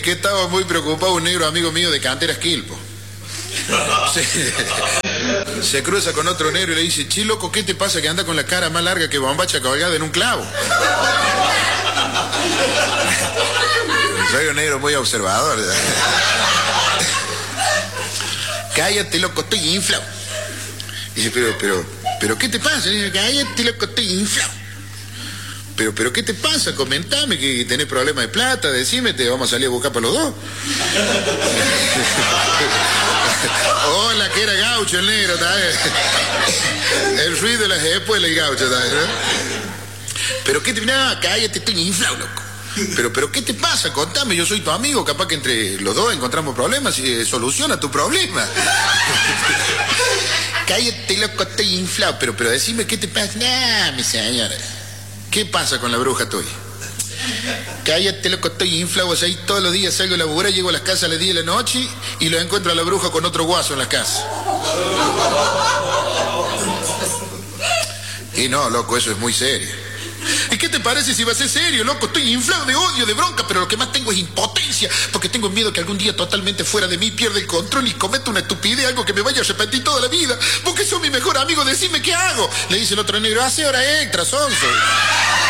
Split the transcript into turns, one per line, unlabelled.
Que estaba muy preocupado un negro amigo mío de Canteras Quilpo. Se cruza con otro negro y le dice: che, loco, ¿qué te pasa que anda con la cara más larga que bombacha colgada en un clavo? Soy un negro muy observador. Cállate, loco, estoy inflado. Dice: pero, ¿qué te pasa? Dice: cállate, loco, estoy inflado. Pero, ¿qué te pasa? Comentame que tenés problemas de plata, decime, te vamos a salir a buscar para los dos. Hola, que era gaucho el negro, ¿sabes? El ruido de las espuelas y gaucho, ¿sabes? Pero, ¿qué te... No, cállate, estoy inflado, loco. Pero, ¿qué te pasa? Contame, yo soy tu amigo, capaz que entre los dos encontramos problemas y soluciona tu problema. Cállate, loco, estoy inflado. Pero, decime, ¿qué te pasa? Nah, mi señora. ¿Qué pasa con la bruja tuya? Cállate, loco, estoy inflado. O sea, ahí todos los días salgo a laburar, llego a las casas a las 10 de la noche y lo encuentro a la bruja con otro guaso en las casas. Y no, loco, eso es muy serio. ¿Y qué te parece si va a ser serio, loco? Estoy inflado de odio, de bronca, pero lo que más tengo es impotencia, porque tengo miedo que algún día totalmente fuera de mí pierda el control y cometa una estupidez, algo que me vaya a arrepentir toda la vida. Porque sos mi mejor amigo, decime qué hago. Le dice el otro negro: hace hora extra, sonso.